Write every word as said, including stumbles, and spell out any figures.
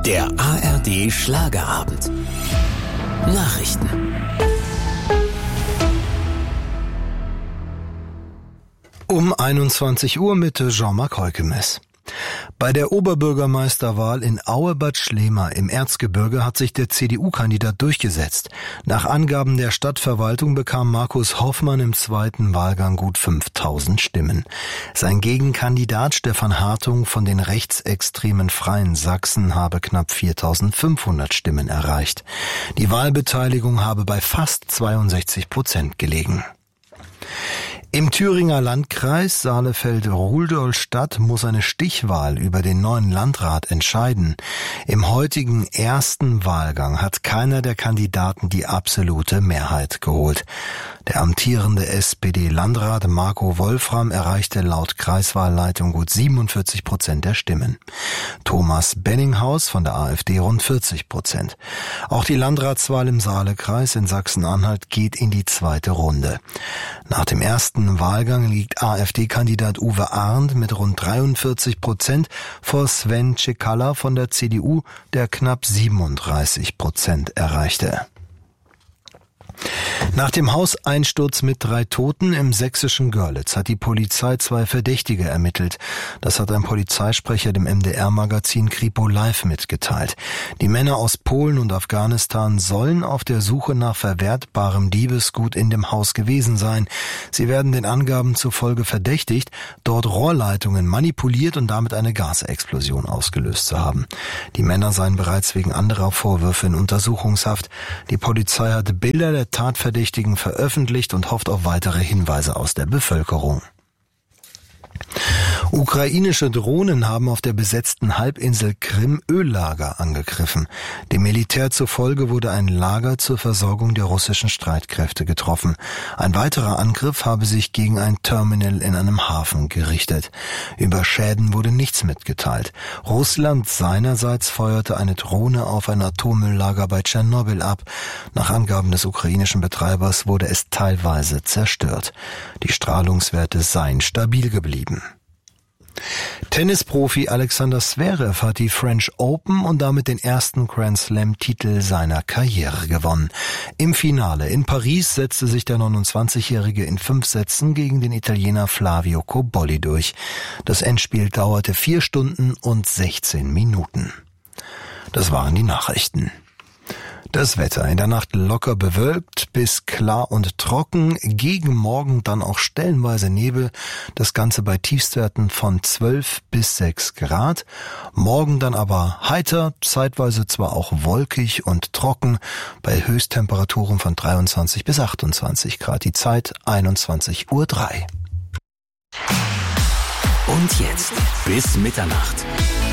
Der A R D Schlagerabend. Nachrichten. Um einundzwanzig Uhr mit Jean-Marc Heukemes. Bei der Oberbürgermeisterwahl in Aue-Bad Schlema im Erzgebirge hat sich der C D U-Kandidat durchgesetzt. Nach Angaben der Stadtverwaltung bekam Markus Hoffmann im zweiten Wahlgang gut fünftausend Stimmen. Sein Gegenkandidat Stefan Hartung von den rechtsextremen Freien Sachsen habe knapp viertausendfünfhundert Stimmen erreicht. Die Wahlbeteiligung habe bei fast zweiundsechzig Prozent gelegen. Im Thüringer Landkreis Saalefeld-Ruhldorf-Stadt muss eine Stichwahl über den neuen Landrat entscheiden. Im heutigen ersten Wahlgang hat keiner der Kandidaten die absolute Mehrheit geholt. Der amtierende S P D-Landrat Marco Wolfram erreichte laut Kreiswahlleitung gut siebenundvierzig Prozent der Stimmen. Thomas Benninghaus von der AfD rund vierzig Prozent. Auch die Landratswahl im Saalekreis in Sachsen-Anhalt geht in die zweite Runde. Nach dem ersten Wahlgang liegt AfD-Kandidat Uwe Arndt mit rund dreiundvierzig Prozent vor Sven Cekala von der C D U, der knapp siebenunddreißig Prozent erreichte. Nach dem Hauseinsturz mit drei Toten im sächsischen Görlitz hat die Polizei zwei Verdächtige ermittelt. Das hat ein Polizeisprecher dem M D R-Magazin Kripo Live mitgeteilt. Die Männer aus Polen und Afghanistan sollen auf der Suche nach verwertbarem Diebesgut in dem Haus gewesen sein. Sie werden den Angaben zufolge verdächtigt, dort Rohrleitungen manipuliert und damit eine Gasexplosion ausgelöst zu haben. Die Männer seien bereits wegen anderer Vorwürfe in Untersuchungshaft. Die Polizei hatte Bilder der Tatverdächtigen veröffentlicht und hofft auf weitere Hinweise aus der Bevölkerung. Ukrainische Drohnen haben auf der besetzten Halbinsel Krim Öllager angegriffen. Dem Militär zufolge wurde ein Lager zur Versorgung der russischen Streitkräfte getroffen. Ein weiterer Angriff habe sich gegen ein Terminal in einem Hafen gerichtet. Über Schäden wurde nichts mitgeteilt. Russland seinerseits feuerte eine Drohne auf ein Atommülllager bei Tschernobyl ab. Nach Angaben des ukrainischen Betreibers wurde es teilweise zerstört. Die Strahlungswerte seien stabil geblieben. Tennisprofi Alexander Zverev hat die French Open und damit den ersten Grand Slam-Titel seiner Karriere gewonnen. Im Finale in Paris setzte sich der neunundzwanzigjährige in fünf Sätzen gegen den Italiener Flavio Cobolli durch. Das Endspiel dauerte vier Stunden und sechzehn Minuten. Das waren die Nachrichten. Das Wetter in der Nacht locker bewölkt bis klar und trocken, gegen Morgen dann auch stellenweise Nebel, das Ganze bei Tiefstwerten von zwölf bis sechs Grad. Morgen dann aber heiter, zeitweise zwar auch wolkig und trocken, bei Höchsttemperaturen von dreiundzwanzig bis achtundzwanzig Grad. Die Zeit einundzwanzig Uhr drei. Und jetzt bis Mitternacht.